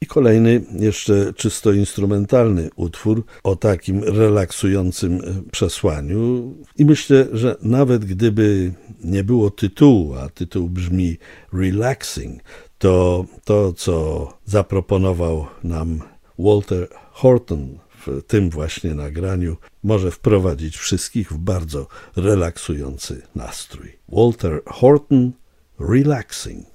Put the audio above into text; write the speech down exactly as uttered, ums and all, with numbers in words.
I kolejny, jeszcze czysto instrumentalny utwór o takim relaksującym przesłaniu. I myślę, że nawet gdyby nie było tytułu, a tytuł brzmi Relaxing, to to, co zaproponował nam Walter Horton w tym właśnie nagraniu, może wprowadzić wszystkich w bardzo relaksujący nastrój. Walter Horton, Relaxing.